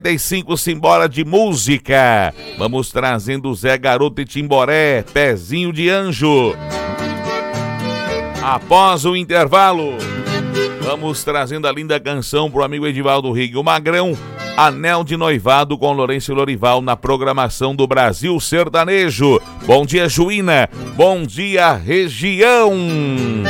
45 simbora de música. Vamos trazendo Zé Garoto e Timboré, Pezinho de Anjo. Após o intervalo, vamos trazendo a linda canção pro amigo Edivaldo Rigg, o Magrão, Anel de Noivado com Lourenço Lorival na programação do Brasil Sertanejo. Bom dia, Juína. Bom dia, região.